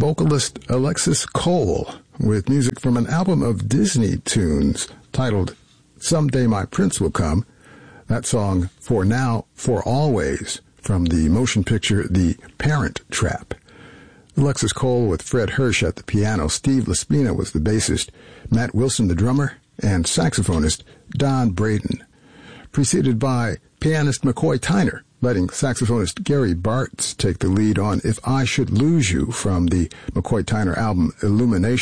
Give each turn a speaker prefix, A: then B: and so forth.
A: vocalist Alexis Cole with music from an album of Disney tunes titled Someday My Prince Will Come. That song, For Now, For Always, from the motion picture The Parent Trap. Alexis Cole with Fred Hirsch at the piano. Steve Laspina was the bassist. Matt Wilson the drummer. And saxophonist Don Braden. Preceded by pianist McCoy Tyner, letting saxophonist Gary Bartz take the lead on If I Should Lose You from the McCoy Tyner album Illumination.